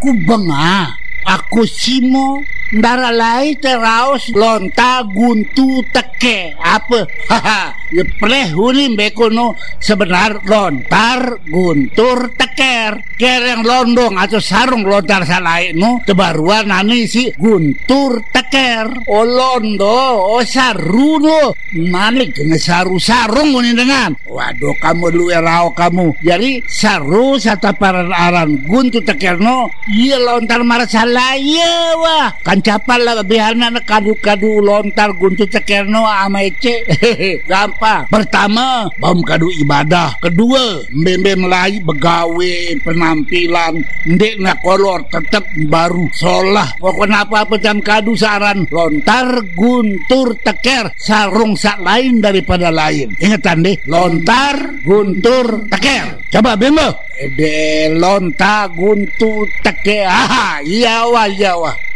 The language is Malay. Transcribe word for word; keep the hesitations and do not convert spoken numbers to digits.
Aku benga, aku simo ndara lai teraos lonta guntu teke apa haha ya pleh huni bekono sebenar lontar guntur teker kereng londong atau sarung lontar salai no tebaruan nani si guntur teker o londo o saru no malik dengan saru sarung ini dengan waduh kamu lu erao kamu jadi saru sataparan aran guntur teker no iya lontar marah salai ya wah kan capal lah biarna kadu-kadu lontar guntu cekerno ama ece gampang. Pertama bom kadu ibadah, kedua mbem lai begawe penampilan ndek nak kolor tetap baru solah pokoknya apa-apa jam kadu saran lontar guntur teker sarung sak lain daripada lain ingatan deh lontar guntur teker coba bembo ede lontar guntur teker aha iya wah iya wah